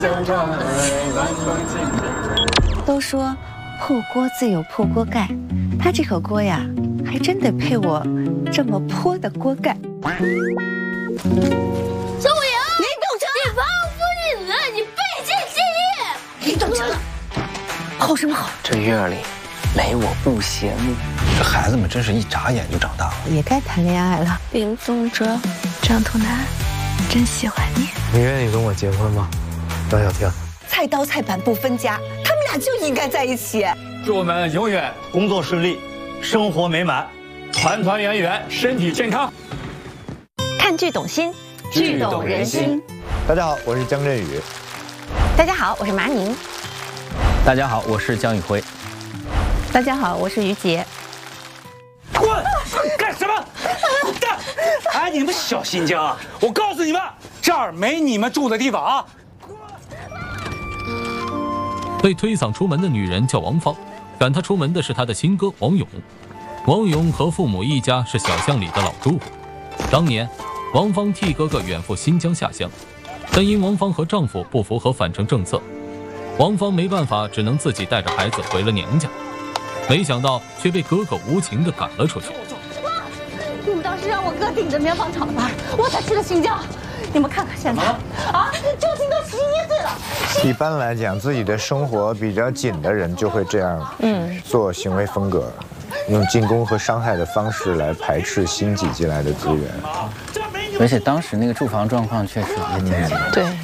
都说破锅自有破锅盖，他这口锅呀，还真得配我这么泼的锅盖。 小五爷，你动车！你发我夫君子，你背信弃义！你动车了， 吼什么吼？ 这月里没我不行。 这孩子们真是一眨眼就长大了， 也该谈恋爱了。 林宗哲，张图南，真喜欢你。 你愿意跟我结婚吗，张小婷？ 菜刀菜板不分家，他们俩就应该在一起。 祝我们永远工作顺利，生活美满， 团团圆圆，身体健康。 看剧懂心， 剧懂人心。 大家好，我是姜振宇。 大家好，我是马宁。 大家好，我是姜宇辉。 大家好，我是于洁。 滚！干什么？滚蛋！哎，你们小心睛啊！我告诉你们，这儿没你们住的地方啊！ 被推搡出门的女人叫王芳，赶她出门的是她的亲哥王勇。王勇和父母一家是小巷里的老住户。当年，王芳替哥哥远赴新疆下乡，但因王芳和丈夫不符合返程政策，王芳没办法，只能自己带着孩子回了娘家。没想到却被哥哥无情地赶了出去。 你们当时让我哥顶着棉纺厂的，我才去了新疆。你们看看现在，周青都11岁了。 一般来讲，自己的生活比较紧的人就会这样，做行为风格，用进攻和伤害的方式来排斥新挤进来的资源。 而且当时那个住房状况确实也挺紧。 对。